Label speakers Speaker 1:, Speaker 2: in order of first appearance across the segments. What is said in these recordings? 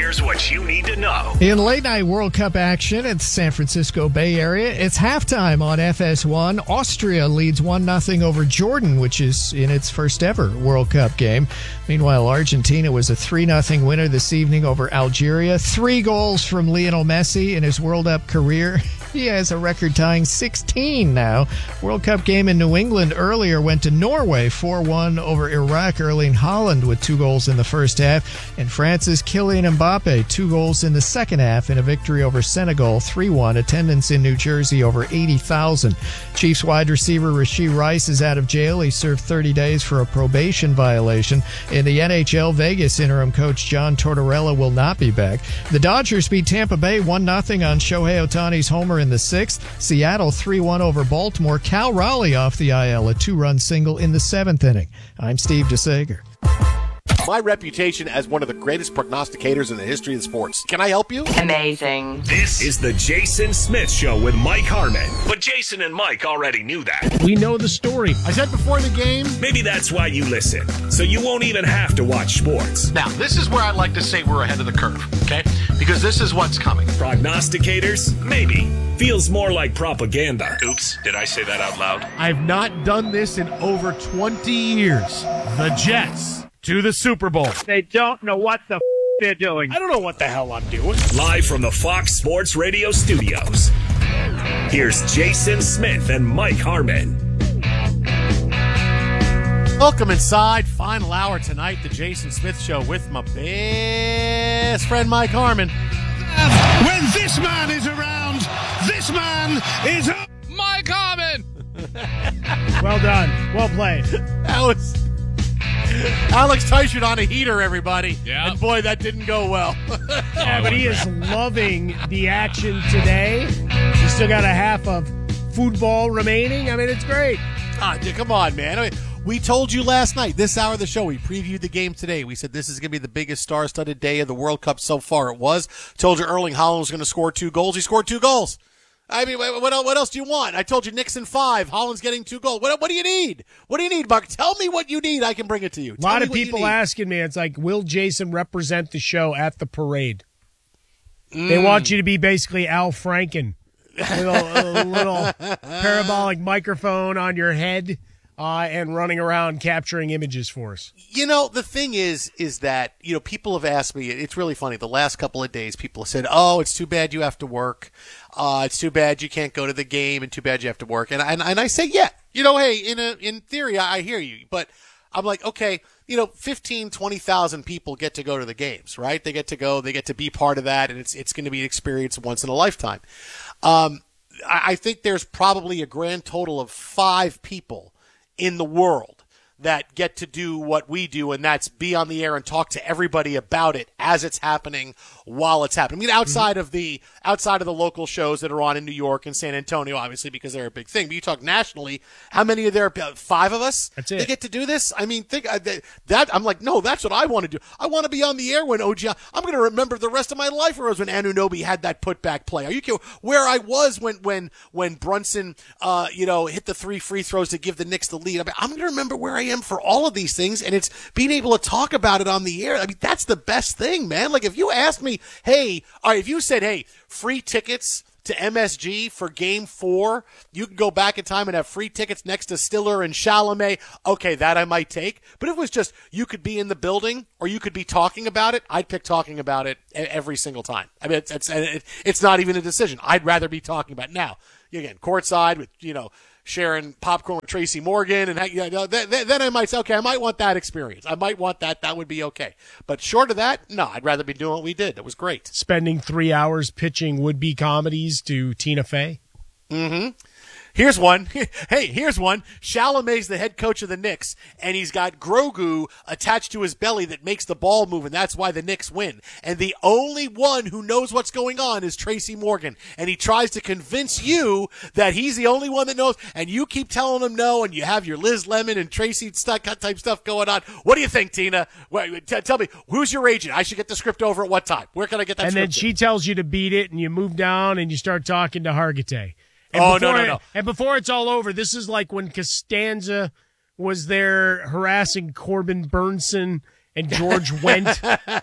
Speaker 1: Here's what you need to know.
Speaker 2: In late-night World Cup action at the San Francisco Bay Area, it's halftime on FS1. Austria leads 1-0 over Jordan, which is in its first-ever World Cup game. Meanwhile, Argentina was a 3-0 winner this evening over Algeria. 3 goals from Lionel Messi in his World Cup career. He has a record-tying 16 now. World Cup game in New England earlier went to Norway, 4-1 over Iraq. Erling Haaland with 2 goals in the first half. And France's Kylian Mbappe, 2 goals in the second half in a victory over Senegal, 3-1. Attendance in New Jersey over 80,000. Chiefs wide receiver Rashee Rice is out of jail. He served 30 days for a probation violation. In the NHL, Vegas interim coach John Tortorella will not be back. The Dodgers beat Tampa Bay 1-0 on Shohei Ohtani's homer in the 6th. Seattle 3-1 over Baltimore. Cal Raleigh off the IL, a 2-run single in the 7th inning. I'm Steve DeSager.
Speaker 3: My reputation as one of the greatest prognosticators in the history of sports. Can I help you?
Speaker 4: Amazing.
Speaker 1: This is the Jason Smith Show with Mike Harmon. But Jason and Mike already knew that.
Speaker 5: We know the story.
Speaker 3: I said before the game.
Speaker 1: Maybe that's why you listen, so you won't even have to watch sports.
Speaker 6: Now, this is where I like to say we're ahead of the curve, okay? Because this is what's coming.
Speaker 1: Prognosticators? Maybe. Feels more like propaganda. Oops, did I say that out loud?
Speaker 5: I've not done this in over 20 years. The Jets to the Super Bowl.
Speaker 7: They don't know what the they're doing.
Speaker 5: I don't know what the hell I'm doing.
Speaker 1: Live from the Fox Sports Radio studios, here's Jason Smith and Mike Harmon.
Speaker 3: Welcome inside. Final hour tonight, the Jason Smith Show with my best friend Mike Harmon.
Speaker 5: When this man is around, this man is
Speaker 8: Mike Harmon.
Speaker 5: Well done. Well played.
Speaker 3: That was Alex Teichert on a heater, everybody.
Speaker 8: Yeah.
Speaker 3: And boy, that didn't go well.
Speaker 5: Yeah, but he is loving the action today. He's still got a half of football remaining. I mean, it's great.
Speaker 3: Come on, man. I mean, we told you last night, this hour of the show, we previewed the game today. We said this is going to be the biggest star-studded day of the World Cup so far. It was. Told you Erling Haaland was going to score 2 goals. He scored 2 goals. I mean, what else do you want? I told you Nixon 5. Haaland's getting 2 goals. What do you need? What do you need, Mark? Tell me what you need. I can bring it to you.
Speaker 5: A lot of people asking me, it's like, will Jason represent the show at the parade? They want you to be basically Al Franken with a little parabolic microphone on your head and running around capturing images for us.
Speaker 3: You know, the thing is that, you know, people have asked me, it's really funny, the last couple of days, people have said, oh, it's too bad you have to work. It's too bad you can't go to the game and too bad you have to work. And I say, yeah, you know, hey, in theory, I hear you. But I'm like, okay, you know, 15, 20,000 people get to go to the games, right? They get to go, they get to be part of that, and it's going to be an experience once in a lifetime. I think there's probably a grand total of 5 people in the world that get to do what we do, and that's be on the air and talk to everybody about it as it's happening while it's happening. I mean, outside of the local shows that are on in New York and San Antonio, obviously, because they're a big thing. But you talk nationally, how many are there? 5 of us?
Speaker 5: That's it.
Speaker 3: They get to do this? I mean, think that I'm like, no, that's what I want to do. I want to be on the air when OG. I'm going to remember the rest of my life where it was when Anunoby had that putback play. Are you kidding? Where I was when Brunson, hit the 3 free throws to give the Knicks the lead. I mean, I'm going to remember where I am for all of these things, and it's being able to talk about it on the air. I mean, that's the best thing, man. Like, if you asked me, hey, all right, if you said, hey, free tickets to MSG for Game 4, you can go back in time and have free tickets next to Stiller and Chalamet. Okay, that I might take. But if it was just you could be in the building or you could be talking about it, I'd pick talking about it every single time. I mean, it's not even a decision. I'd rather be talking about it. Now, again, courtside with, sharing popcorn with Tracy Morgan, and then I might say, okay, I might want that experience. I might want that. That would be okay. But short of that, no, I'd rather be doing what we did. It was great.
Speaker 5: Spending 3 hours pitching would-be comedies to Tina Fey.
Speaker 3: Mm-hmm. Here's one. Hey, here's one. Chalamet's the head coach of the Knicks, and he's got Grogu attached to his belly that makes the ball move, and that's why the Knicks win. And the only one who knows what's going on is Tracy Morgan. And he tries to convince you that he's the only one that knows, and you keep telling him no, and you have your Liz Lemon and Tracy type stuff going on. What do you think, Tina? Tell me, who's your agent? I should get the script over at what time? Where can I get that
Speaker 5: and
Speaker 3: script?
Speaker 5: And then she tells you to beat it, and you move down, and you start talking to Hargitay.
Speaker 3: No.
Speaker 5: And before it's all over, this is like when Costanza was there harassing Corbin Burnson and George went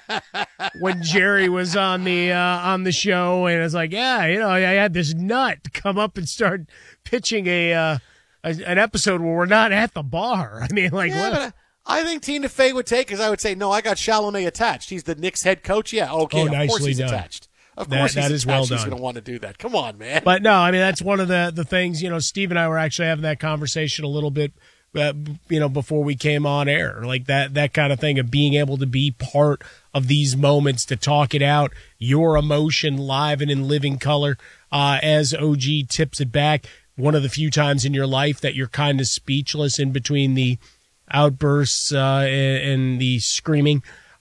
Speaker 5: when Jerry was on the show, and it's like, yeah, you know, I had this nut come up and start pitching an episode where we're not at the bar. I mean, like,
Speaker 3: Yeah,
Speaker 5: what?
Speaker 3: but I think Tina Fey would take, because I would say, no, I got Chalamet attached. He's the Knicks head coach. Yeah, okay,
Speaker 5: Oh,
Speaker 3: of course
Speaker 5: nicely
Speaker 3: he's
Speaker 5: done.
Speaker 3: attached. Of course
Speaker 5: That
Speaker 3: he's
Speaker 5: is
Speaker 3: attached.
Speaker 5: well
Speaker 3: He's
Speaker 5: done.
Speaker 3: going to want to do that. Come on, man.
Speaker 5: But no, I mean, that's one of the things, you know, Steve and I were actually having that conversation a little bit, you know, before we came on air, like that kind of thing of being able to be part of these moments, to talk it out, your emotion live and in living color, as OG tips it back. One of the few times in your life that you're kind of speechless in between the outbursts and the screaming.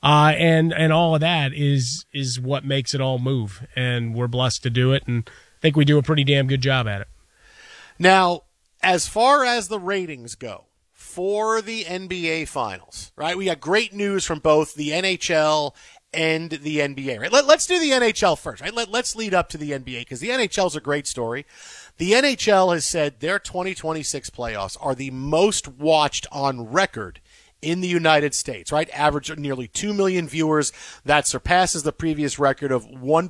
Speaker 5: And all of that is what makes it all move, and we're blessed to do it, and I think we do a pretty damn good job at it.
Speaker 3: Now, as far as the ratings go for the NBA Finals, right, we got great news from both the NHL and the NBA. Right? Let's do the NHL first. Right? Let's lead up to the NBA, because the NHL is a great story. The NHL has said their 2026 playoffs are the most watched on record in the United States, right? Average of nearly 2 million viewers. That surpasses the previous record of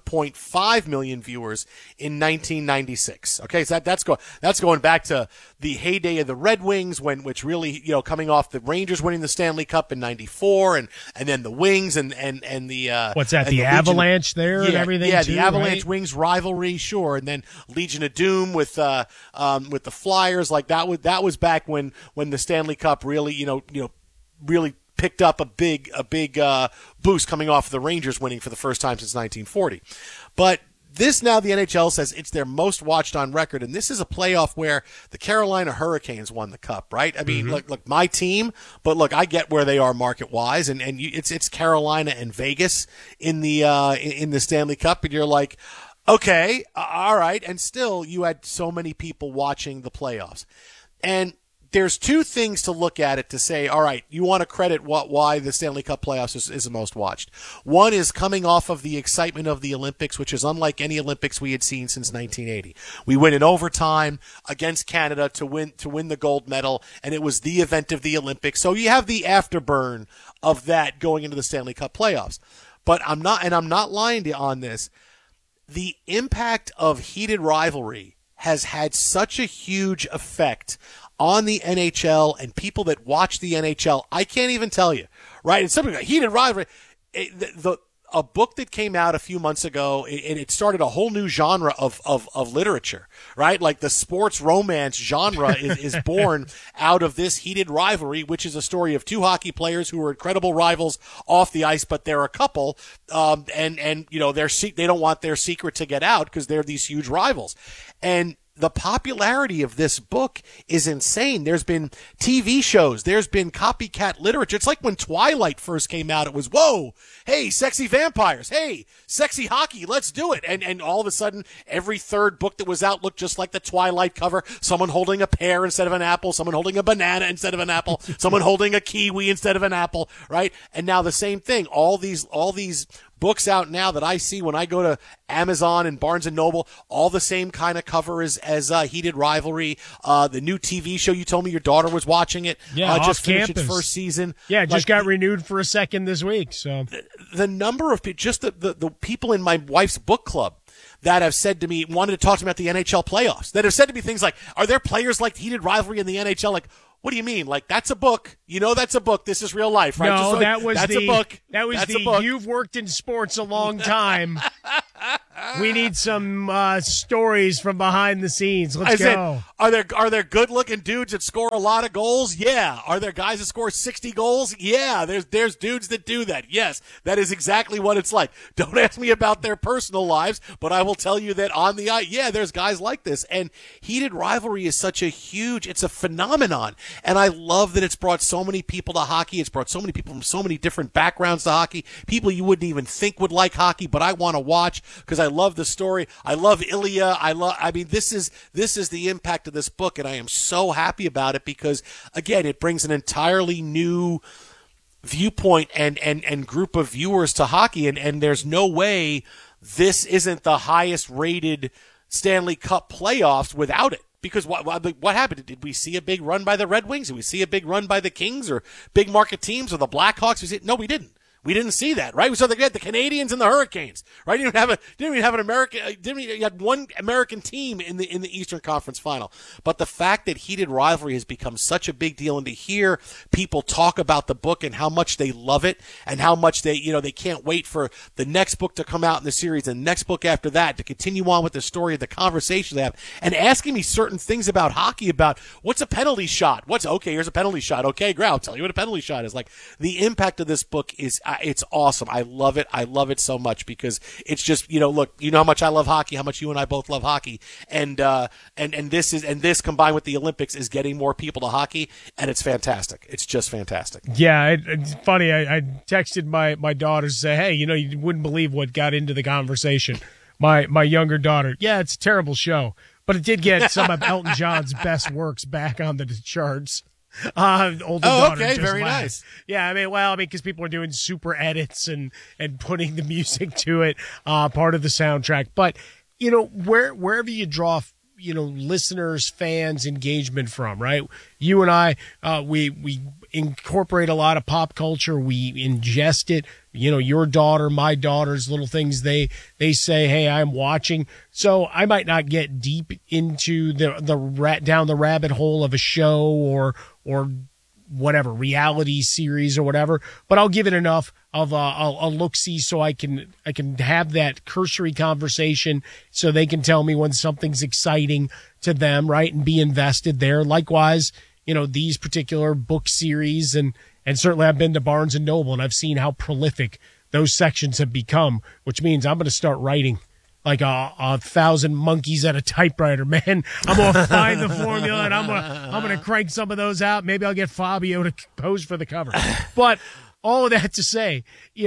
Speaker 3: 1.5 million viewers in 1996. Okay, so that's going back to the heyday of the Red Wings, which really, you know, coming off the Rangers winning the Stanley Cup in '94, and then the Wings and the
Speaker 5: What's that?
Speaker 3: and
Speaker 5: The
Speaker 3: Legion
Speaker 5: Avalanche there and everything.
Speaker 3: Yeah,
Speaker 5: too,
Speaker 3: the Avalanche
Speaker 5: right?
Speaker 3: Wings rivalry, sure, and then Legion of Doom with the Flyers. Like that was back when the Stanley Cup really really picked up a big boost, coming off of the Rangers winning for the first time since 1940. But this, now the NHL says it's their most watched on record, and this is a playoff where the Carolina Hurricanes won the cup, right? I mean, look, my team, but look, I get where they are market wise, and it's Carolina and Vegas in the Stanley Cup, and you're like, okay, all right, and still you had so many people watching the playoffs, and there's two things to look at it to say, all right, you want to credit why the Stanley Cup playoffs is the most watched. One is coming off of the excitement of the Olympics, which is unlike any Olympics we had seen since 1980. We win in overtime against Canada to win the gold medal, and it was the event of the Olympics. So you have the afterburn of that going into the Stanley Cup playoffs. But I'm not lying to you on this. The impact of heated rivalry has had such a huge effect on the NHL and people that watch the NHL. I can't even tell you, right? It's something like heated rivalry. A book that came out a few months ago, and it started a whole new genre of literature, right? Like the sports romance genre is born out of this heated rivalry, which is a story of two hockey players who are incredible rivals off the ice, but they're a couple, and you know, they don't want their secret to get out because they're these huge rivals. And the popularity of this book is insane. There's been TV shows. There's been copycat literature. It's like when Twilight first came out, it was, whoa, hey, sexy vampires. Hey, sexy hockey. Let's do it. And all of a sudden, every third book that was out looked just like the Twilight cover. Someone holding a pear instead of an apple. Someone holding a banana instead of an apple. Someone holding a kiwi instead of an apple, right? And now the same thing. All these books out now that I see when I go to Amazon and Barnes & Noble, all the same kind of cover as Heated Rivalry. The new TV show, you told me your daughter was watching it.
Speaker 5: Yeah,
Speaker 3: just finished
Speaker 5: campus.
Speaker 3: its first season.
Speaker 5: Yeah, it just got renewed for a second this week. So
Speaker 3: the number of just the people in my wife's book club that have said to me, wanted to talk to me about the NHL playoffs, that have said to me things like, are there players like Heated Rivalry in the NHL? Like, what do you mean? Like, that's a book. You know, that's a book. This is real life, right?
Speaker 5: No,
Speaker 3: that's a book.
Speaker 5: That was
Speaker 3: that's
Speaker 5: the
Speaker 3: a book.
Speaker 5: you've worked in sports a long time. We need some stories from behind the scenes. Let's go.
Speaker 3: Are there good looking dudes that score a lot of goals? Yeah. Are there guys that score 60 goals? Yeah. There's dudes that do that. Yes. That is exactly what it's like. Don't ask me about their personal lives, but I will tell you that on the ice, yeah, there's guys like this. And Heated Rivalry is it's a phenomenon. And I love that it's brought so many people to hockey. It's brought so many people from so many different backgrounds to hockey. People you wouldn't even think would like hockey, but I want to watch because I love the story. I love Ilya. This is the impact of this book, and I am so happy about it because, again, it brings an entirely new viewpoint and group of viewers to hockey, and there's no way this isn't the highest rated Stanley Cup playoffs without it. Because what happened? Did we see a big run by the Red Wings? Did we see a big run by the Kings or big market teams or the Blackhawks? No, we didn't. We didn't see that, right? We saw the Canadians and the Hurricanes, right? You didn't even have an American. You had one American team in the Eastern Conference Final. But the fact that heated rivalry has become such a big deal, and to hear people talk about the book and how much they love it, and how much they can't wait for the next book to come out in the series, and the next book after that to continue on with the story of the conversation they have, and asking me certain things about hockey, about what's a penalty shot? Here's a penalty shot. Okay, great. I'll tell you what a penalty shot is. Like, the impact of this book is. It's awesome. I love it. I love it so much because it's just, look, you know how much I love hockey, how much you and I both love hockey. And this combined with the Olympics is getting more people to hockey, and it's fantastic. It's just fantastic.
Speaker 5: Yeah. It's funny. I texted my daughter to say, hey, you wouldn't believe what got into the conversation. My younger daughter. Yeah, it's a terrible show, but it did get some of Elton John's best works back on the charts. Older daughter
Speaker 3: okay,
Speaker 5: just
Speaker 3: very
Speaker 5: laughed.
Speaker 3: nice.
Speaker 5: Yeah, because people are doing super edits and putting the music to it, part of the soundtrack. But wherever you draw, listeners, fans, engagement from, right? You and I, we incorporate a lot of pop culture. We ingest it. Your daughter, my daughters, little things they say, hey, I'm watching. So I might not get deep into down the rabbit hole of a show or whatever, reality series or whatever, but I'll give it enough of a look-see so I can have that cursory conversation so they can tell me when something's exciting to them, right, and be invested there. Likewise, these particular book series, and certainly I've been to Barnes & Noble, and I've seen how prolific those sections have become, which means I'm going to start writing like a 1,000 monkeys at a typewriter, man. I'm going to find the formula, and I'm going to crank some of those out. Maybe I'll get Fabio to pose for the cover. But all of that to say,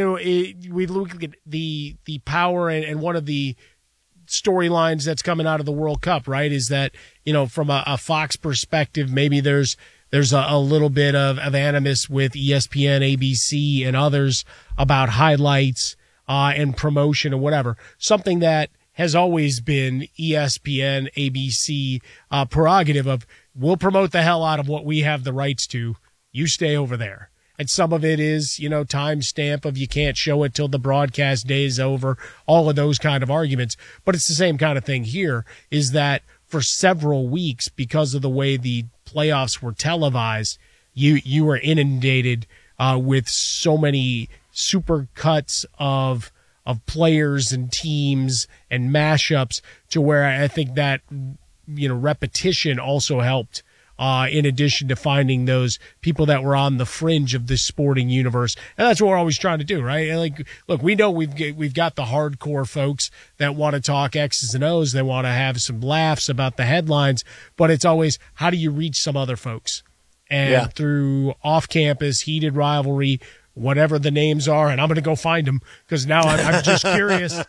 Speaker 5: we look at the power and one of the storylines that's coming out of the World Cup, right, is that, from a Fox perspective, maybe there's a little bit of animus with ESPN, ABC, and others about highlights and promotion or whatever. Something that has always been ESPN, ABC prerogative of, we'll promote the hell out of what we have the rights to. You stay over there. And some of it is, timestamp of you can't show it till the broadcast day is over, all of those kind of arguments. But it's the same kind of thing here, is that for several weeks, because of the way the playoffs were televised, you were inundated with so many super cuts of players and teams and mashups, to where I think that, repetition also helped, in addition to finding those people that were on the fringe of this sporting universe. And that's what we're always trying to do, right? Like, look, we know we've got the hardcore folks that want to talk X's and O's. They want to have some laughs about the headlines, but it's always, how do you reach some other folks? And through off-campus, heated rivalry, whatever the names are, and I'm going to go find them, because now I'm just curious.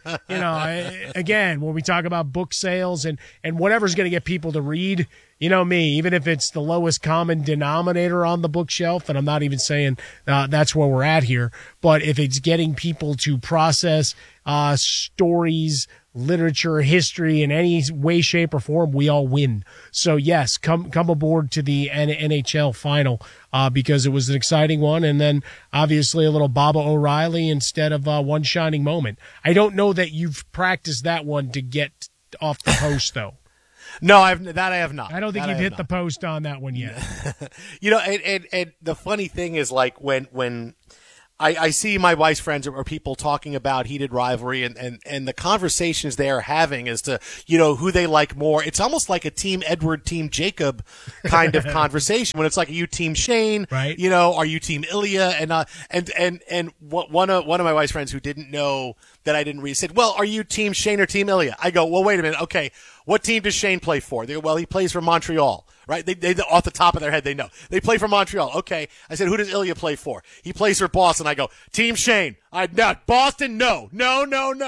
Speaker 5: Again, when we talk about book sales and whatever's going to get people to read, me, even if it's the lowest common denominator on the bookshelf, and I'm not even saying that's where we're at here, but if it's getting people to process stories, literature, history in any way, shape, or form, we all win. So yes, come aboard to the NHL final, because it was an exciting one, and then obviously a little Baba O'Reilly instead of one shining moment. I don't know that you've practiced that one to get off the post, though.
Speaker 3: No, I have not.
Speaker 5: I don't think you've hit the post on that one yet.
Speaker 3: And the funny thing is, like, when I see my wife's friends or people talking about heated rivalry and the conversations they are having as to, who they like more. It's almost like a Team Edward, Team Jacob kind of conversation, when it's like, are you Team Shane?
Speaker 5: Right.
Speaker 3: Are you Team Ilya? And one of my wife's friends who didn't know that I didn't read said, well, are you Team Shane or Team Ilya? I go, well, wait a minute. Okay. What team does Shane play for? They go, well, he plays for Montreal. Right? They off the top of their head, they know. They play for Montreal. Okay. I said, who does Ilya play for? He plays for Boston. I go, Team Shane. Boston, no. No.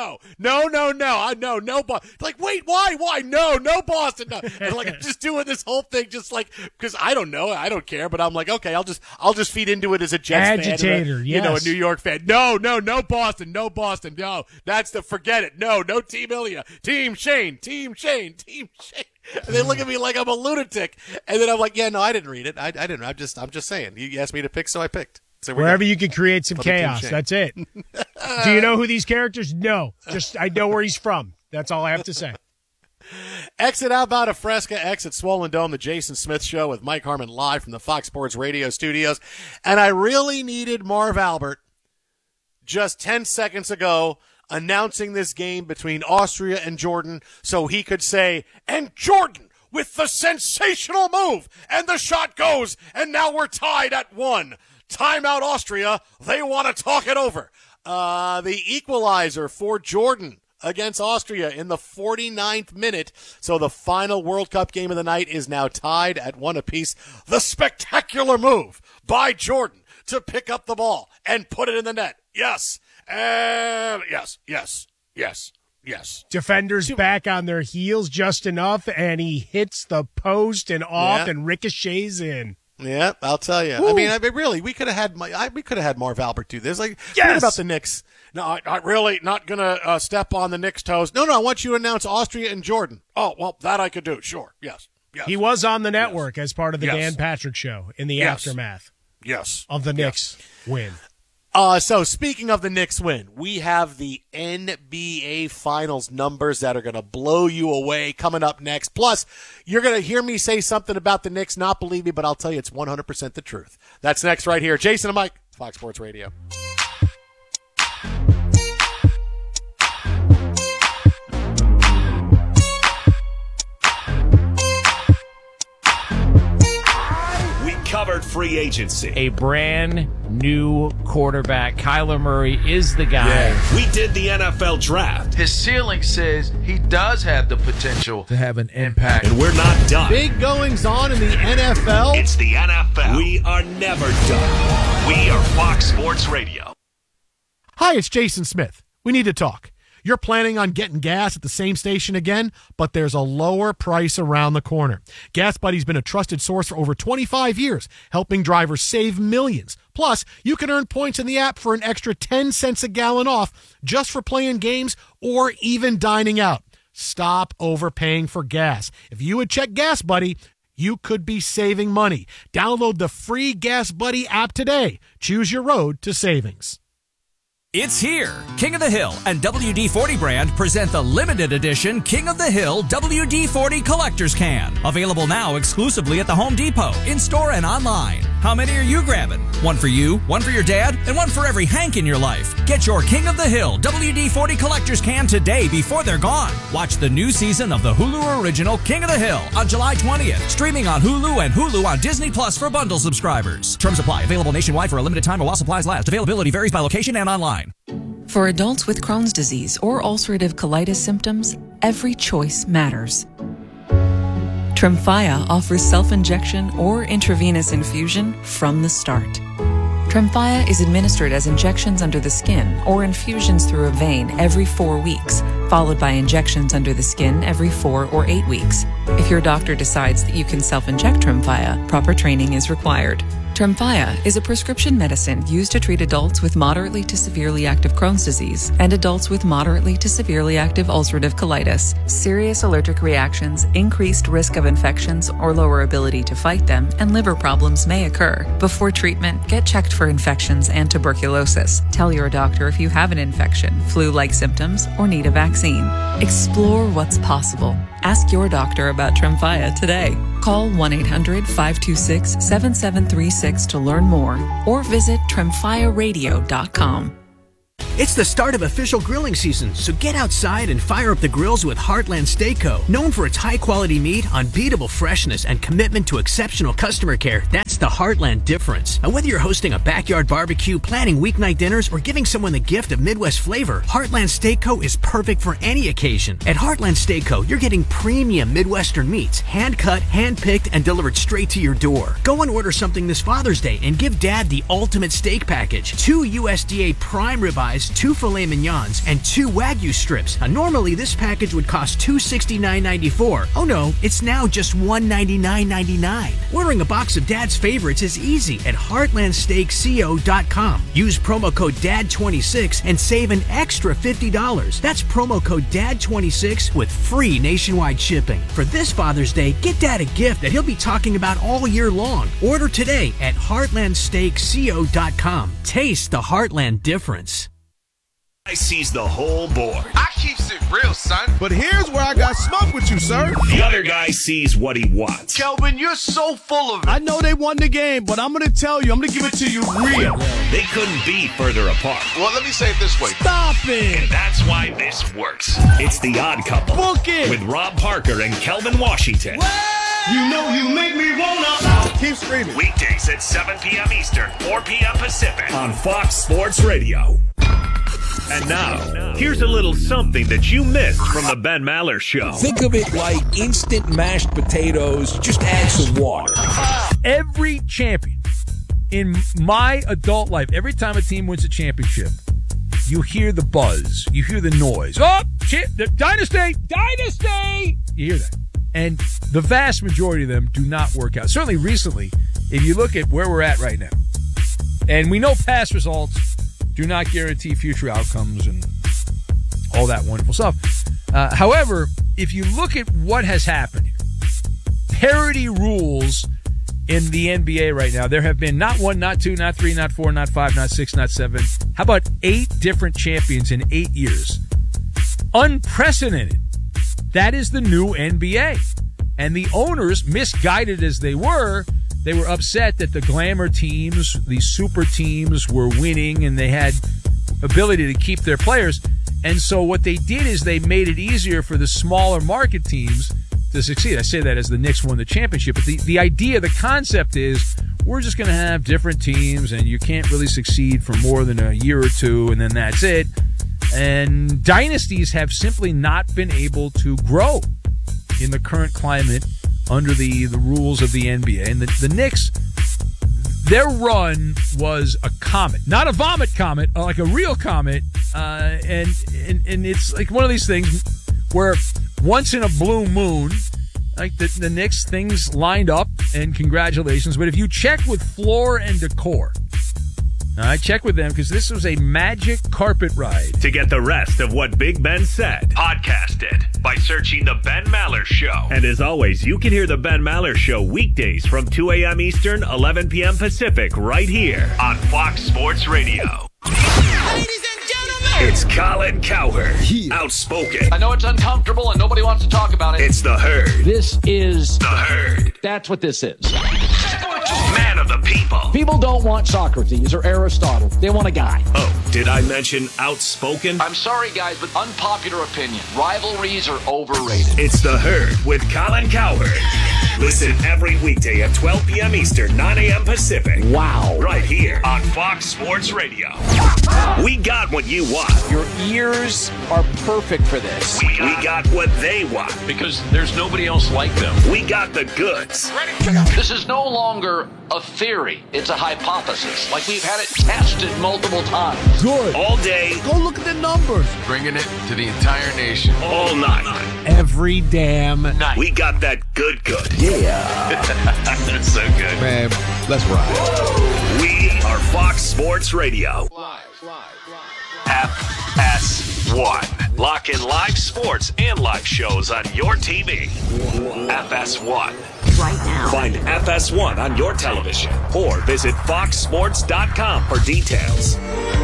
Speaker 3: Like, wait, why? No, Boston, no. And like, I'm just doing this whole thing just like, because I don't know. I don't care. But I'm like, okay, I'll just feed into it as a Jets
Speaker 5: agitator,
Speaker 3: fan.
Speaker 5: yes.
Speaker 3: A New York fan. No, Boston. No. That's forget it. No Team Ilya. Team Shane. And they look at me like I'm a lunatic. And then I'm like, yeah, no, I didn't read it. I didn't. I'm just saying. You asked me to pick, so I picked. So
Speaker 5: wherever you can create some chaos. That's it. Do you know who these characters? No. Just I know where he's from. That's all I have to say.
Speaker 3: Exit outbound of Fresca, exit Swollen Dome, the Jason Smith Show with Mike Harmon live from the Fox Sports Radio studios. And I really needed Marv Albert just 10 seconds ago announcing this game between Austria and Jordan so he could say, and Jordan with the sensational move, and the shot goes, and now we're tied at 1. Timeout Austria, they want to talk it over. The equalizer for Jordan against Austria in the 49th minute. So the final World Cup game of the night is now tied at 1 apiece. The spectacular move by Jordan to pick up the ball and put it in the net. Yes. And yes.
Speaker 5: Defenders back on their heels just enough, and he hits the post and off and ricochets in.
Speaker 3: Yeah, I'll tell you. Woo. I mean, really, we could have had Marv Albert do this. Like, forget about the Knicks. No, I really not gonna step on the Knicks' toes. No, I want you to announce Austria and Jordan. Oh, well, that I could do. Sure, yes.
Speaker 5: He was on the network as part of the Dan Patrick Show in the aftermath.
Speaker 3: Yes.
Speaker 5: Of the Knicks win.
Speaker 3: So speaking of the Knicks win, we have the NBA Finals numbers that are going to blow you away coming up next. Plus, you're going to hear me say something about the Knicks, not believe me, but I'll tell you it's 100% the truth. That's next right here. Jason and Mike, Fox Sports Radio.
Speaker 1: Covered free agency.
Speaker 4: A brand new quarterback. Kyler Murray is the guy.
Speaker 1: Yeah. We did the NFL draft.
Speaker 8: His ceiling says he does have the potential to have an impact.
Speaker 1: And we're not done.
Speaker 3: Big goings on in the NFL.
Speaker 1: It's the NFL. We are never done. We are Fox Sports Radio.
Speaker 3: Hi, it's Jason Smith. We need to talk. You're planning on getting gas at the same station again, but there's a lower price around the corner. Gas Buddy's been a trusted source for over 25 years, helping drivers save millions. Plus, you can earn points in the app for an extra 10 cents a gallon off just for playing games or even dining out. Stop overpaying for gas. If you would check Gas Buddy, you could be saving money. Download the free Gas Buddy app today. Choose your road to savings.
Speaker 9: It's here. King of the Hill and WD-40 brand present the limited edition King of the Hill WD-40 Collector's Can. Available now exclusively at the Home Depot, in-store and online. How many are you grabbing? One for you, one for your dad, and one for every Hank in your life. Get your King of the Hill WD-40 Collector's Can today before they're gone. Watch the new season of the Hulu original King of the Hill on July 20th. Streaming on Hulu and Hulu on Disney Plus for bundle subscribers. Terms apply. Available nationwide for a limited time while supplies last. Availability varies by location and online.
Speaker 10: For adults with Crohn's disease or ulcerative colitis symptoms, every choice matters. Tremfya offers self-injection or intravenous infusion from the start. Tremfya is administered as injections under the skin or infusions through a vein every 4 weeks, followed by injections under the skin every 4 or 8 weeks. If your doctor decides that you can self-inject Tremfya, proper training is required. Tremfya is a prescription medicine used to treat adults with moderately to severely active Crohn's disease and adults with moderately to severely active ulcerative colitis. Serious allergic reactions, increased risk of infections or lower ability to fight them, and liver problems may occur. Before treatment, get checked for infections and tuberculosis. Tell your doctor if you have an infection, flu-like symptoms, or need a vaccine. Explore what's possible. Ask your doctor about Tremfya today. Call 1-800-526-7736 to learn more or visit TremfyaRadio.com.
Speaker 11: It's the start of official grilling season, so get outside and fire up the grills with Heartland Steak Co. Known for its high-quality meat, unbeatable freshness, and commitment to exceptional customer care, that's the Heartland difference. Now, whether you're hosting a backyard barbecue, planning weeknight dinners, or giving someone the gift of Midwest flavor, Heartland Steak Co. is perfect for any occasion. At Heartland Steak Co., you're getting premium Midwestern meats, hand-cut, hand-picked, and delivered straight to your door. Go and order something this Father's Day and give Dad the ultimate steak package. 2 USDA prime ribeyes, 2 filet mignons, and 2 Wagyu strips. Now, normally this package would cost $269.94. Oh no, it's now just $199.99. Ordering a box of Dad's favorites is easy at heartlandsteakco.com. Use promo code DAD26 and save an extra $50. That's promo code DAD26 with free nationwide shipping. For this Father's Day, get Dad a gift that he'll be talking about all year long. Order today at heartlandsteakco.com. Taste the Heartland difference.
Speaker 1: I sees the whole board.
Speaker 8: I keeps it real, son.
Speaker 12: But here's where I got smoke with you, sir.
Speaker 1: The other guy sees what he wants.
Speaker 8: Kelvin, you're so full of it.
Speaker 12: I know they won the game, but I'm going to tell you, I'm going to give it to you real.
Speaker 1: They couldn't be further apart.
Speaker 8: Well, let me say it this way.
Speaker 12: Stop it.
Speaker 1: And that's why this works. It's The Odd Couple.
Speaker 12: Book it.
Speaker 1: With Rob Parker and Kelvin Washington.
Speaker 12: You know you make me wanna. Keep screaming.
Speaker 1: Weekdays at 7 p.m. Eastern, 4 p.m. Pacific on Fox Sports Radio. And now, here's a little something that you missed from the Ben Maller Show.
Speaker 13: Think of it like instant mashed potatoes. Just add some water.
Speaker 14: Every champion in my adult life, every time a team wins a championship, you hear the buzz. You hear the noise. Oh, shit, the dynasty! You hear that. And the vast majority of them do not work out. Certainly recently, if you look at where we're at right now, and we know past results do not guarantee future outcomes and all that wonderful stuff. However, if you look at what has happened here, parity rules in the NBA right now. There have been not 1, not 2, not 3, not 4, not 5, not 6, not 7. How about 8 different champions in 8 years? Unprecedented. That is the new NBA. And the owners, misguided as they were upset that the glamour teams, the super teams, were winning and they had ability to keep their players. And so what they did is they made it easier for the smaller market teams to succeed. I say that as the Knicks won the championship. But the idea, the concept is we're just going to have different teams and you can't really succeed for more than a year or two and then that's it. And dynasties have simply not been able to grow in the current climate under the rules of the NBA. And the Knicks, their run was a comet. Not a vomit comet, like a real comet. And it's like one of these things where once in a blue moon, like the Knicks, things lined up, and congratulations. But if you check with Floor and Decor, I check with them because this was a magic carpet ride.
Speaker 1: To get the rest of what Big Ben said, podcast it by searching The Ben Maller Show. And as always, you can hear The Ben Maller Show weekdays from 2 a.m. Eastern, 11 p.m. Pacific, right here on Fox Sports Radio.
Speaker 15: Ladies and gentlemen,
Speaker 1: it's Colin Cowherd, outspoken.
Speaker 16: I know it's uncomfortable and nobody wants to talk about it.
Speaker 1: It's the Herd.
Speaker 16: This is
Speaker 1: the Herd.
Speaker 16: That's what this is.
Speaker 1: Man of the people.
Speaker 16: People don't want Socrates or Aristotle. They want a guy.
Speaker 1: Oh, did I mention outspoken?
Speaker 16: I'm sorry, guys, but unpopular opinion. Rivalries are overrated.
Speaker 1: It's the Herd with Colin Cowherd. Listen every weekday at 12 p.m. Eastern, 9 a.m. Pacific.
Speaker 16: Wow.
Speaker 1: Right here on Fox Sports Radio. We got what you want.
Speaker 16: Your ears are perfect for this.
Speaker 1: We got what they want.
Speaker 6: Because there's nobody else like them.
Speaker 1: We got the goods.
Speaker 16: This is no longer a theory. It's a hypothesis. Like we've had it tested multiple times.
Speaker 12: Good.
Speaker 1: All day.
Speaker 12: Go look at the numbers.
Speaker 8: Bringing it to the entire nation.
Speaker 1: All night.
Speaker 5: Every damn night.
Speaker 1: We got that good.
Speaker 8: Yeah.
Speaker 1: That's so good.
Speaker 8: Man, let's ride.
Speaker 1: We are Fox Sports Radio. FS1. Lock in live sports and live shows on your TV. FS1.
Speaker 15: right now.
Speaker 1: Find FS1 on your television or visit foxsports.com for details.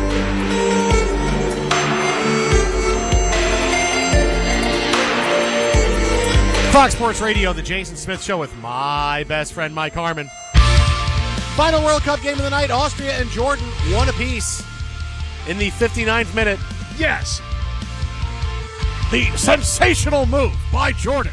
Speaker 3: Fox Sports Radio, the Jason Smith Show with my best friend Mike Harmon. Final World Cup game of the night, Austria and Jordan, 1 apiece in the 59th minute.
Speaker 5: Yes.
Speaker 3: The sensational move by Jordan.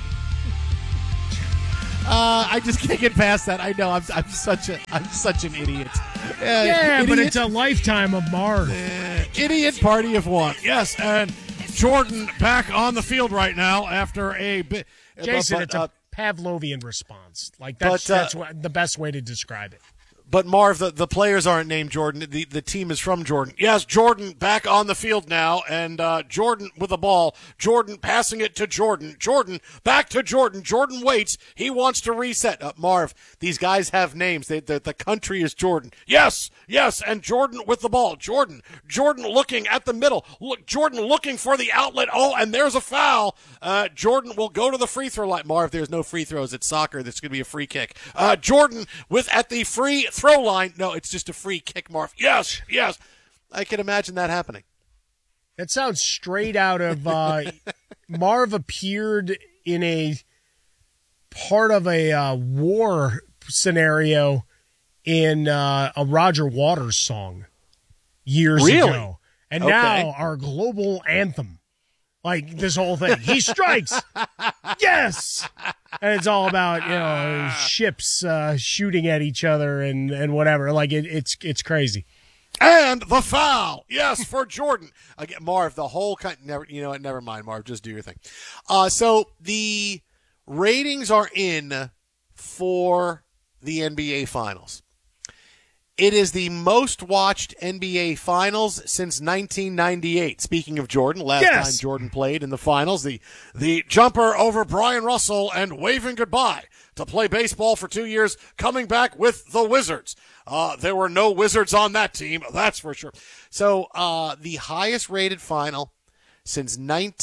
Speaker 3: I just can't get past that. I know I'm such an idiot.
Speaker 5: Idiot. But it's a lifetime of Marv.
Speaker 3: Idiot party of one. Yes, and Jordan back on the field right now after a bit.
Speaker 5: Jason, it's a Pavlovian response. Like that's the best way to describe it.
Speaker 3: But Marv, the players aren't named Jordan. The team is from Jordan. Yes, Jordan back on the field now, and Jordan with the ball. Jordan passing it to Jordan. Jordan back to Jordan. Jordan waits. He wants to reset. Marv, these guys have names. The country is Jordan. Yes, and Jordan with the ball. Jordan looking at the middle. Jordan looking for the outlet. Oh, and there's a foul. Jordan will go to the free throw line. Marv, there's no free throws. It's soccer. This is going to be a free kick. Jordan at the free throw line. No, it's just a free kick, Marv. Yes. I can imagine that happening.
Speaker 5: That sounds straight out of Marv appeared in a part of a war scenario in a Roger Waters song years ago. And now our global anthem. Like this whole thing. He strikes. Yes. And it's all about, ships shooting at each other and whatever. Like it's crazy.
Speaker 3: And the foul. Yes, for Jordan. Again, Marv, the whole never mind, Marv, just do your thing. So the ratings are in for the NBA Finals. It is the most watched NBA Finals since 1998. Speaking of Jordan, last time Jordan played in the Finals, the jumper over Brian Russell and waving goodbye to play baseball for 2 years, coming back with the Wizards. There were no Wizards on that team, that's for sure. So the highest rated final since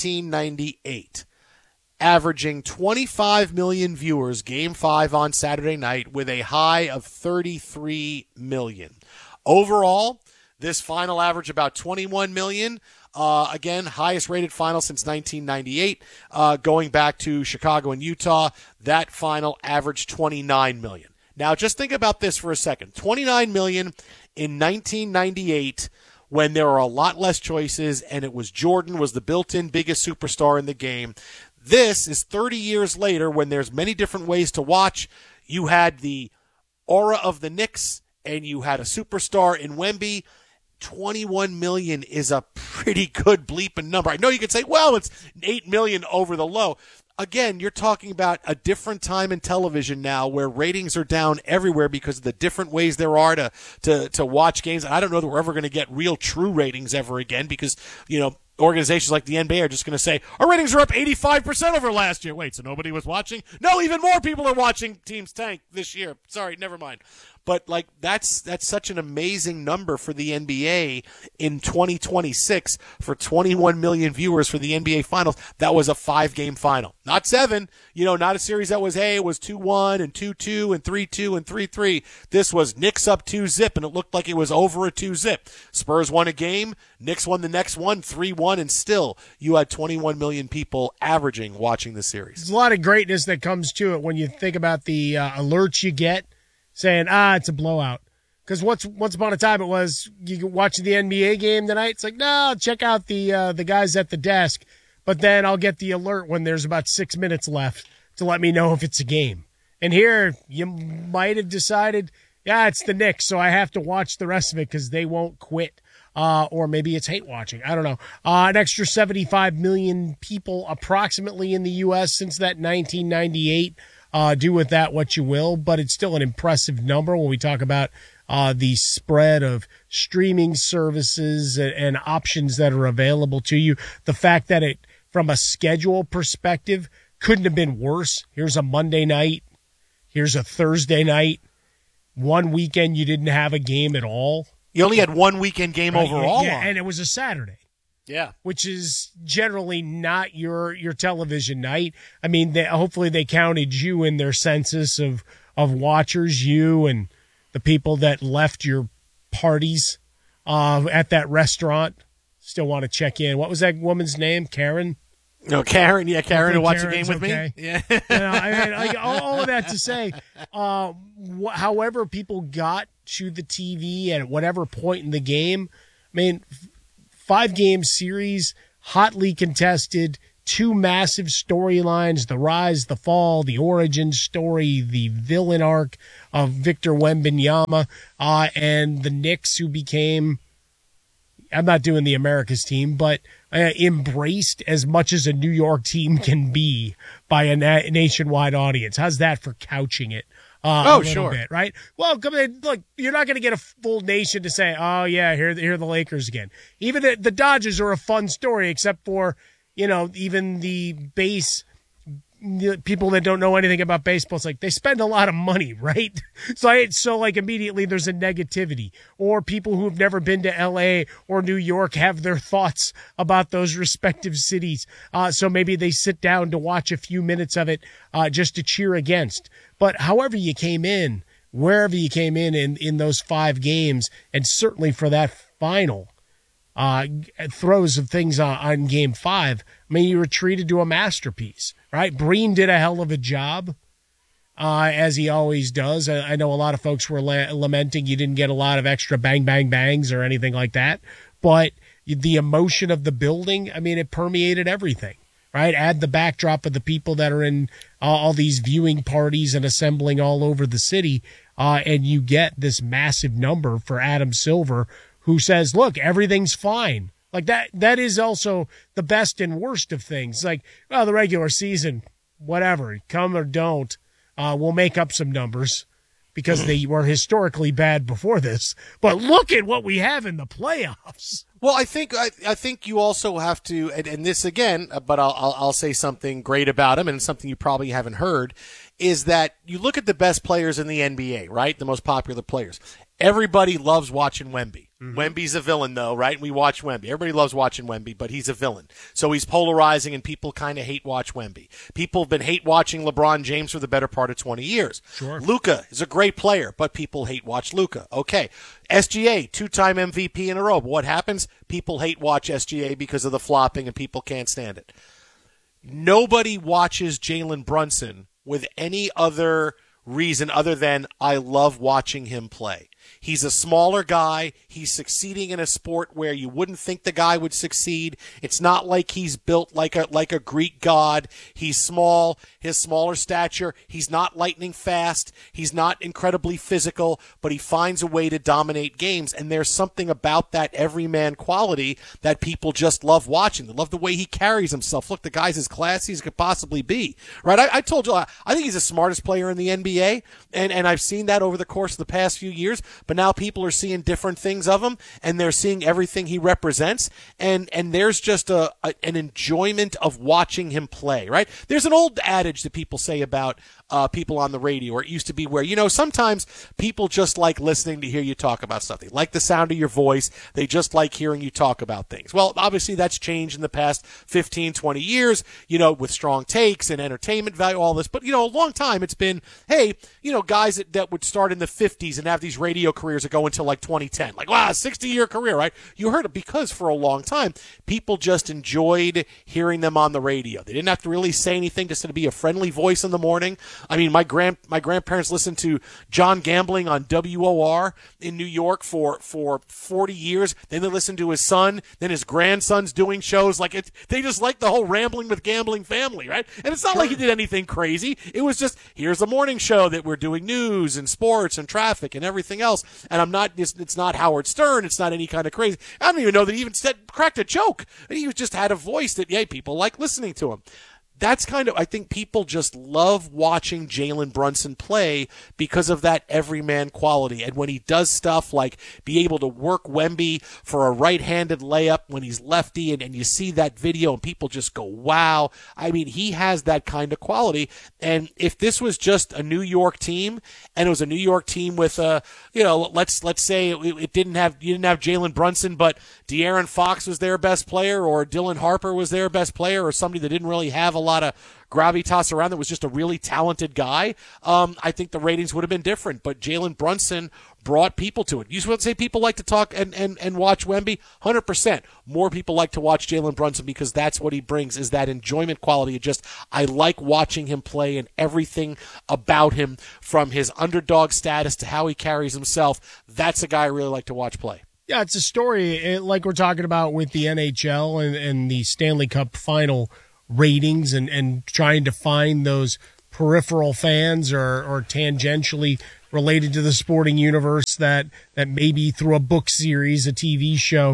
Speaker 3: 1998. Averaging 25 million viewers, Game 5 on Saturday night, with a high of 33 million. Overall, this final averaged about 21 million. Again, highest rated final since 1998. Going back to Chicago and Utah, that final averaged 29 million. Now, just think about this for a second. 29 million in 1998, when there were a lot less choices, and it was Jordan was the built-in biggest superstar in the game. This is 30 years later, when there's many different ways to watch. You had the aura of the Knicks, and you had a superstar in Wemby. 21 million is a pretty good bleeping number. I know you could say, well, it's 8 million over the low. Again, you're talking about a different time in television now, where ratings are down everywhere because of the different ways there are to watch games. I don't know that we're ever going to get real true ratings ever again, because, organizations like the NBA are just going to say, our ratings are up 85% over last year. Wait, so nobody was watching? No, even more people are watching teams tank this year. Sorry, never mind. But that's such an amazing number for the NBA in 2026 for 21 million viewers for the NBA Finals. That was a 5-game final, not 7. Not a series that was, it was 2-1 and 2-2 and 3-2 and 3-3. This was Knicks up 2-0, and it looked like it was over a 2-0. Spurs won a game, Knicks won the next one, 3-1, and still you had 21 million people averaging watching the series.
Speaker 5: There's a lot of greatness that comes to it when you think about the alerts you get saying, it's a blowout. Because once upon a time it was, you watch the NBA game tonight, it's like, no, check out the guys at the desk. But then I'll get the alert when there's about 6 minutes left to let me know if it's a game. And here, you might have decided, it's the Knicks, so I have to watch the rest of it because they won't quit. Or maybe it's hate watching. I don't know. An extra 75 million people approximately in the U.S. since that 1998. Do with that what you will, but it's still an impressive number when we talk about the spread of streaming services and options that are available to you. The fact that it, from a schedule perspective, couldn't have been worse. Here's a Monday night. Here's a Thursday night. One weekend you didn't have a game at all.
Speaker 3: You only had one weekend game overall.
Speaker 5: Yeah, and it was a Saturday.
Speaker 3: Yeah.
Speaker 5: Which is generally not your television night. I mean, hopefully they counted you in their census of watchers, you and the people that left your parties at that restaurant. Still want to check in. What was that woman's name? Karen?
Speaker 3: No, Karen. Yeah, Karen to watch the game with
Speaker 5: okay.
Speaker 3: me. Yeah.
Speaker 5: All of that to say, however people got to the TV at whatever point in the game, 5-game series, hotly contested, 2 massive storylines, the rise, the fall, the origin story, the villain arc of Victor Wembanyama, and the Knicks, who became, I'm not doing the America's team, but embraced as much as a New York team can be by a nationwide audience. How's that for couching it? a little
Speaker 3: sure.
Speaker 5: bit, right? Well, look, you're not going to get a full nation to say, oh, yeah, here are the Lakers again. Even the Dodgers are a fun story, except for, even the base people that don't know anything about baseball. It's like they spend a lot of money, right? So like immediately there's a negativity, or people who've never been to LA or New York have their thoughts about those respective cities. So maybe they sit down to watch a few minutes of it, just to cheer against. But however you came in, wherever you came in those 5 games, and certainly for that final, throws of things on Game 5, I mean, you were treated to a masterpiece, right? Breen did a hell of a job, as he always does. I know a lot of folks were lamenting you didn't get a lot of extra bang, bang, bangs or anything like that, but the emotion of the building, I mean, it permeated everything, right? Add the backdrop of the people that are in all these viewing parties and assembling all over the city, and you get this massive number for Adam Silver, who says, look, everything's fine. Like that is also the best and worst of things. Like, well, the regular season, whatever, come or don't, we'll make up some numbers because they were historically bad before this. But look at what we have in the playoffs.
Speaker 3: Well, I think you also have to, and this again, but I'll say something great about him, and something you probably haven't heard, is that you look at the best players in the NBA, right? The most popular players. Everybody loves watching Wemby. Mm-hmm. Wemby's a villain, though, right? We watch Wemby. Everybody loves watching Wemby, but he's a villain. So he's polarizing, and people kind of hate watch Wemby. People have been hate watching LeBron James for the better part of 20 years.
Speaker 5: Sure.
Speaker 3: Luka is a great player, but people hate watch Luka. Okay. SGA, 2-time MVP in a row. But what happens? People hate watch SGA because of the flopping, and people can't stand it. Nobody watches Jalen Brunson with any other reason other than I love watching him play. He's a smaller guy. He's succeeding in a sport where you wouldn't think the guy would succeed. It's not like he's built like a Greek god. He's small, his smaller stature. He's not lightning fast. He's not incredibly physical, but he finds a way to dominate games. And there's something about that everyman quality that people just love watching. They love the way he carries himself. Look, the guy's as classy as he could possibly be, right? I told you, I think he's the smartest player in the NBA, and I've seen that over the course of the past few years. But now people are seeing different things of him, and they're seeing everything he represents, and there's just an enjoyment of watching him play, right? There's an old adage that people say about people on the radio, or it used to be where, sometimes people just like listening to hear you talk about stuff. They like the sound of your voice. They just like hearing you talk about things. Well, obviously that's changed in the past 15, 20 years, with strong takes and entertainment value, all this. But, a long time it's been, hey, guys that would start in the 50s and have these radio careers that go until like 2010. Like, wow, 60-year career, right? You heard it because for a long time, people just enjoyed hearing them on the radio. They didn't have to really say anything, just to be a friendly voice in the morning. I mean, my grandparents listened to John Gambling on WOR in New York for 40 years. Then they listened to his son. Then his grandson's doing shows. They just like the whole Rambling with Gambling family, right? And it's not like he did anything crazy. It was just, here's a morning show that we're doing news and sports and traffic and everything else. And it's not Howard Stern. It's not any kind of crazy. I don't even know that he even cracked a joke. He just had a voice that, people like listening to him. That's I think people just love watching Jalen Brunson play because of that everyman quality. And when he does stuff like be able to work Wemby for a right-handed layup when he's lefty, and you see that video and people just go, wow. I mean, he has that kind of quality. And if this was just a New York team, and it was a New York team with let's say you didn't have Jalen Brunson, but De'Aaron Fox was their best player, or Dylan Harper was their best player, or somebody that didn't really have a lot of gravitas around, that was just a really talented guy, I think the ratings would have been different. But Jalen Brunson brought people to it. You would say people like to talk and watch Wemby? 100%. More people like to watch Jalen Brunson because that's what he brings, is that enjoyment quality. I like watching him play, and everything about him, from his underdog status to how he carries himself. That's a guy I really like to watch play.
Speaker 5: Yeah, it's a story like we're talking about with the NHL and the Stanley Cup final ratings, and trying to find those peripheral fans or tangentially related to the sporting universe that maybe through a book series, a TV show,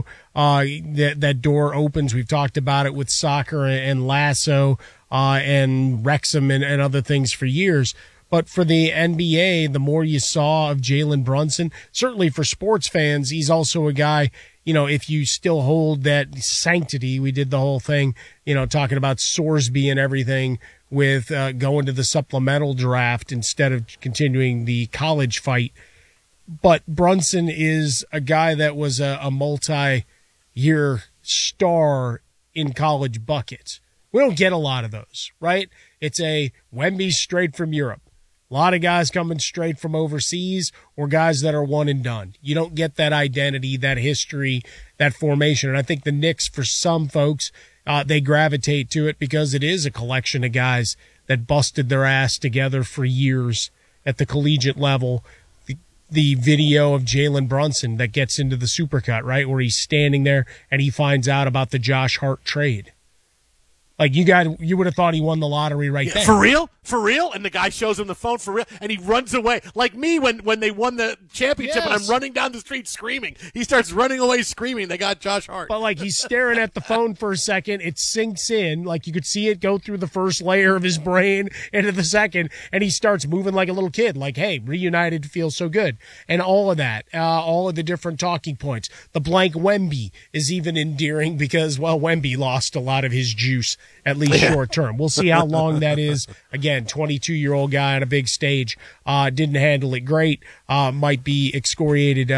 Speaker 5: that door opens. We've talked about it with soccer and Lasso and Wrexham and other things for years. But for the NBA, the more you saw of Jalen Brunson, certainly for sports fans, he's also a guy, if you still hold that sanctity, we did the whole thing, talking about Sorsby and everything with going to the supplemental draft instead of continuing the college fight. But Brunson is a guy that was a multi-year star in college buckets. We don't get a lot of those, right? It's a Wemby straight from Europe. A lot of guys coming straight from overseas or guys that are one and done. You don't get that identity, that history, that formation. And I think the Knicks, for some folks, they gravitate to it because it is a collection of guys that busted their ass together for years at the collegiate level. The video of Jalen Brunson that gets into the Supercut, right, where he's standing there and he finds out about the Josh Hart trade. Like, you would have thought he won the lottery right there.
Speaker 3: For real? For real? And the guy shows him the phone for real, and he runs away. Like me when they won the championship, and I'm running down the street screaming. He starts running away screaming. They got Josh Hart.
Speaker 5: But, like, he's staring at the phone for a second. It sinks in. Like, you could see it go through the first layer of his brain into the second, and he starts moving like a little kid. Like, hey, reunited feels so good. And all of that, all of the different talking points. The blank Wemby is even endearing because, well, Wemby lost a lot of his juice, at least short term. We'll see how long that is. Again, 22-year-old guy on a big stage, didn't handle it great, might be excoriated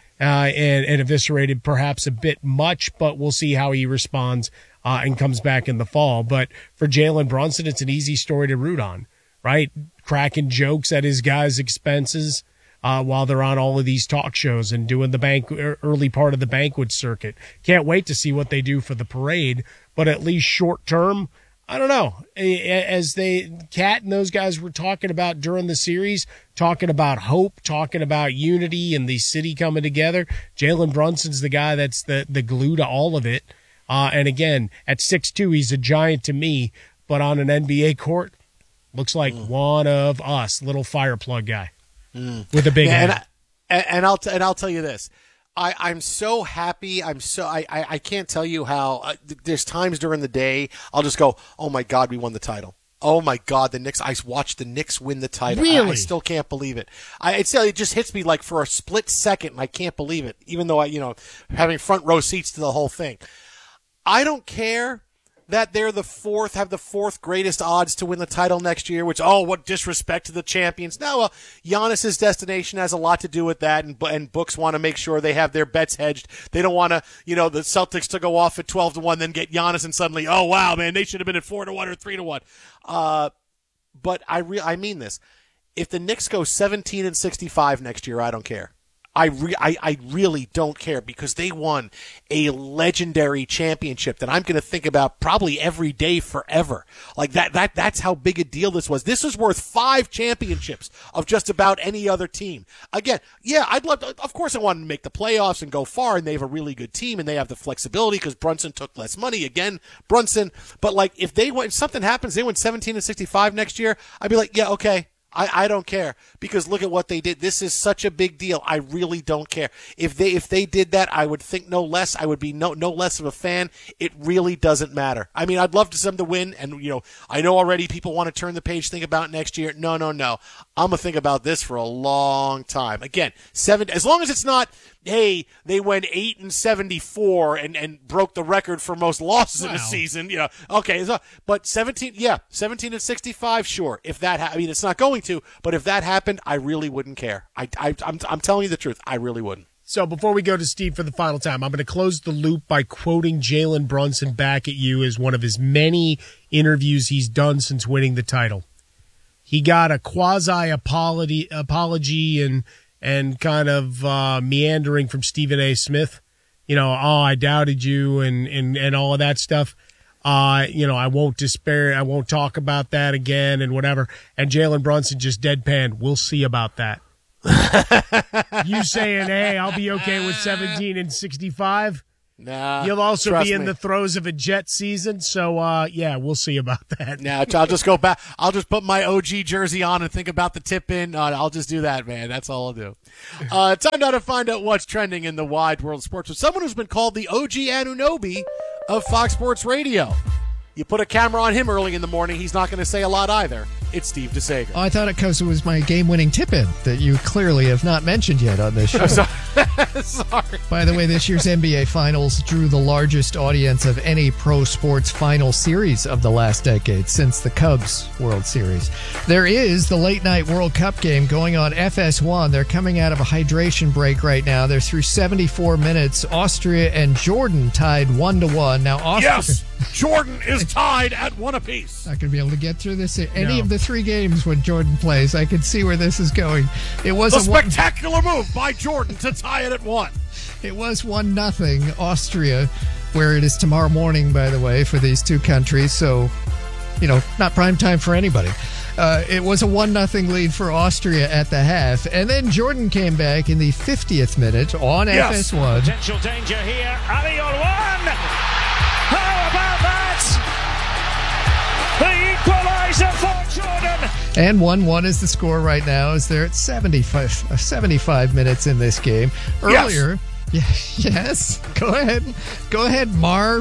Speaker 5: and eviscerated perhaps a bit much, but we'll see how he responds and comes back in the fall. But for Jalen Brunson, it's an easy story to root on, right? Cracking jokes at his guys' expenses while they're on all of these talk shows and doing the early part of the banquet circuit. Can't wait to see what they do for the parade, but at least short term, I don't know. As Kat and those guys were talking about during the series, talking about hope, talking about unity and the city coming together, Jalen Brunson's the guy that's the glue to all of it. And again, at 6'2", he's a giant to me, but on an NBA court, looks like one of us, little fire plug guy with a big head.
Speaker 3: And I'll tell you this. I'm so happy. I can't tell you how there's times during the day I'll just go, oh my God, we won the title. Oh my God, the Knicks. I watched the Knicks win the title.
Speaker 5: Really?
Speaker 3: I still can't believe it. It just hits me like for a split second and I can't believe it. Even though having front row seats to the whole thing. I don't care that they're have the fourth greatest odds to win the title next year, which, what disrespect to the champions. No, Giannis's destination has a lot to do with that, and books want to make sure they have their bets hedged. They don't want to, the Celtics to go off at 12-1, then get Giannis and suddenly, oh wow, man, they should have been at 4-1 or 3-1. But I mean this. If the Knicks go 17-65 next year, I don't care. I really don't care because they won a legendary championship that I'm going to think about probably every day forever. Like that's how big a deal this was. This is worth 5 championships of just about any other team. Again, yeah, I'd love to, of course I want to make the playoffs and go far, and they have a really good team and they have the flexibility because Brunson took less money. Again, Brunson. But like if something happens, they win 17-65 next year, I'd be like, yeah, okay. I don't care because look at what they did. This is such a big deal. I really don't care. If they did that, I would think no less. I would be no less of a fan. It really doesn't matter. I mean, I'd love to them to win, and I know already people want to turn the page, think about next year. No. I'm gonna think about this for a long time. Again, 7 as long as it's not, hey, they went 8-74 and broke the record for most losses in a season. Okay, but 17-65, sure. If that, it's not going to, but if that happened, I really wouldn't care. I'm telling you the truth, I really wouldn't.
Speaker 5: So before we go to Steve for the final time, I'm going to close the loop by quoting Jalen Brunson back at you as one of his many interviews he's done since winning the title. He got a quasi apology and kind of meandering from Stephen A. Smith, I doubted you and all of that stuff. I won't despair. I won't talk about that again and whatever. And Jalen Brunson just deadpanned, we'll see about that. You saying, hey, I'll be okay with 17-65?
Speaker 3: Nah,
Speaker 5: you'll also be in the throes of a Jet season, so yeah, we'll see about that.
Speaker 3: Nah, I'll just go back. I'll just put my OG jersey on and think about the tip in. I'll just do that, man. That's all I'll do. Time now to find out what's trending in the wide world of sports with someone who's been called the OG Anunoby of Fox Sports Radio. You put a camera on him early in the morning, he's not going to say a lot either. it's Steve DeSager.
Speaker 2: Oh, I thought it because it was my game-winning tip-in that you clearly have not mentioned yet on this show.
Speaker 3: Sorry.
Speaker 2: By the way, this year's NBA Finals drew the largest audience of any pro sports final series of the last decade since the Cubs World Series. There is the late-night World Cup game going on FS1. They're coming out of a hydration break right now. They're through 74 minutes. Austria and Jordan tied 1-1. Now, Austria...
Speaker 3: Yes! Jordan is tied at 1 apiece.
Speaker 2: Not going to be able to get through this at any of the 3 games when Jordan plays. I can see where this is going. It was
Speaker 3: a spectacular move by Jordan to tie it at 1.
Speaker 2: It was 1-0 Austria, where it is tomorrow morning, by the way, for these two countries. So, not prime time for anybody. It was a 1-0 lead for Austria at the half. And then Jordan came back in the 50th minute on FS1.
Speaker 17: Potential danger here. Ali on 1. How about that? The equaliser for Jordan.
Speaker 2: And 1-1 is the score right now as they're at 75 minutes in this game. Earlier, yes, go ahead, Marv.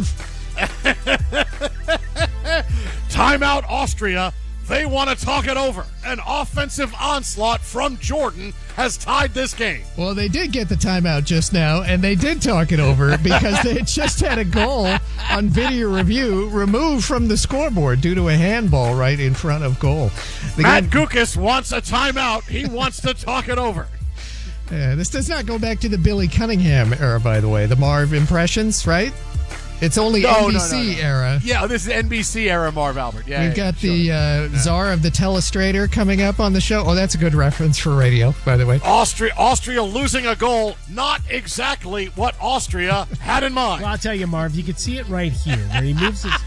Speaker 3: Timeout Austria. They want to talk it over. An offensive onslaught from Jordan has tied this game.
Speaker 2: Well, they did get the timeout just now, and they did talk it over because they had just had a goal on video review removed from the scoreboard due to a handball right in front of goal.
Speaker 3: Matt Gukas wants a timeout. He wants to talk it over.
Speaker 2: This does not go back to the Billy Cunningham era, by the way. The Marv impressions, right? It's only NBC era.
Speaker 3: Yeah, this is NBC era Marv Albert. Yeah,
Speaker 2: We've got the czar of the telestrator coming up on the show. Oh, that's a good reference for radio, by the way.
Speaker 3: Austria losing a goal, not exactly what Austria had in mind.
Speaker 5: Well, I'll tell you, Marv, you can see it right here where he moves his...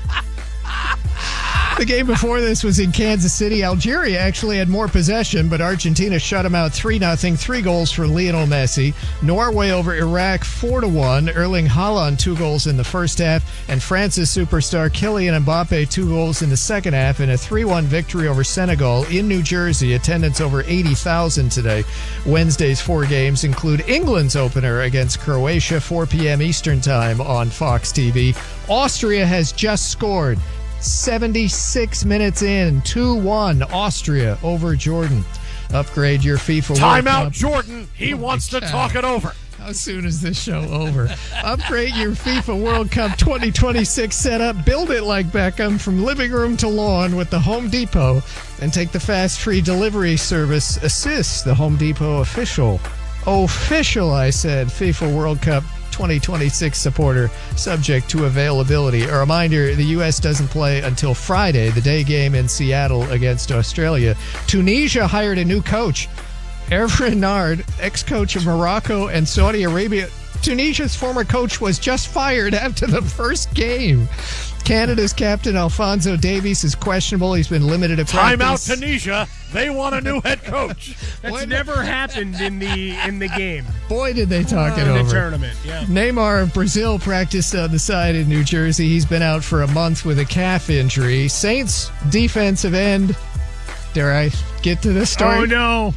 Speaker 2: The game before this was in Kansas City. Algeria actually had more possession, but Argentina shut them out 3-0. 3 goals for Lionel Messi. Norway over Iraq 4-1. Erling Haaland 2 goals in the first half. And France's superstar Kylian Mbappe 2 goals in the second half in a 3-1 victory over Senegal in New Jersey. Attendance over 80,000 today. Wednesday's 4 games include England's opener against Croatia, 4 p.m. Eastern Time on Fox TV. Austria has just scored. 76 minutes in, 2-1 Austria over Jordan. Upgrade your FIFA World Cup.
Speaker 3: Timeout Jordan. He wants to talk it over.
Speaker 2: How soon is this show over? Upgrade your FIFA World Cup 2026 setup. Build it like Beckham from living room to lawn with the Home Depot. And take the fast free delivery service Assist, the Home Depot official, I said, FIFA World Cup 2026 supporter, subject to availability. A reminder, the U.S. doesn't play until Friday, the day game in Seattle against Australia. Tunisia hired a new coach. Hervé Renard, ex-coach of Morocco and Saudi Arabia. Tunisia's former coach was just fired after the first game. Canada's captain Alphonso Davies is questionable. He's been limited to practice.
Speaker 3: Timeout Tunisia. They want a new head coach.
Speaker 5: That's never happened in the game.
Speaker 2: Boy, did they talk it over.
Speaker 5: In the tournament, yeah.
Speaker 2: Neymar of Brazil practiced on the side in New Jersey. He's been out for a month with a calf injury. Saints defensive end. Dare I get to this story?
Speaker 5: Oh, no.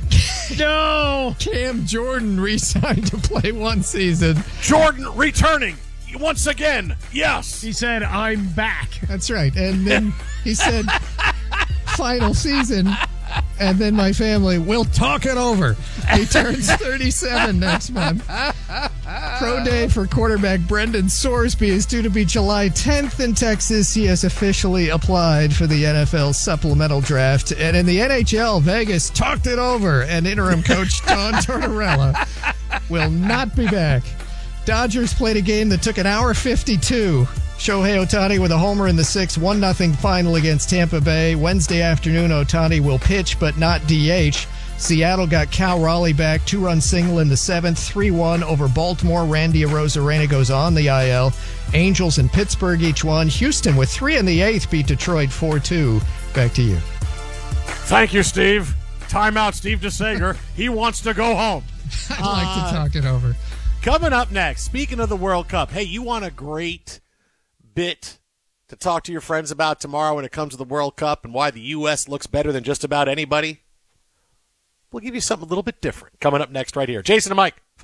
Speaker 5: No.
Speaker 2: Cam Jordan re-signed to play 1 season.
Speaker 3: Jordan returning. Once again, yes.
Speaker 5: He said, I'm back.
Speaker 2: That's right. And then he said, final season. And then my family will talk it over. He turns 37 next month. Pro day for quarterback Brendan Sorsby is due to be July 10th in Texas. He has officially applied for the NFL supplemental draft. And in the NHL, Vegas talked it over. And interim coach Don Tortorella will not be back. Dodgers played a game that took an hour 52. Shohei Ohtani with a homer in the 6th, 1-0 final against Tampa Bay. Wednesday afternoon, Ohtani will pitch but not DH. Seattle got Cal Raleigh back, 2-run single in the 7th, 3-1 over Baltimore. Randy Arozarena goes on the IL. Angels and Pittsburgh each won. Houston with 3 in the 8th beat Detroit 4-2. Back to you.
Speaker 3: Thank you, Steve. Timeout, Steve DeSager. He wants to go home.
Speaker 2: I'd like to talk it over.
Speaker 3: Coming up next, speaking of the World Cup, hey, you want a great bit to talk to your friends about tomorrow when it comes to the World Cup and why the U.S. looks better than just about anybody? We'll give you something a little bit different coming up next right here. Jason and Mike.